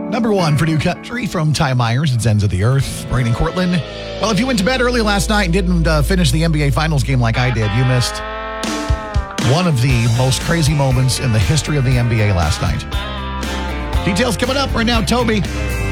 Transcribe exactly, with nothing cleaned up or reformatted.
Number one for New Country from Ty Myers, It's Ends of the Earth. Brandon Cortland. Well, if you went to bed early last night and didn't uh, finish the N B A Finals game like I did, you missed one of the most crazy moments in the history of the N B A last night. Details coming up right now, Toby.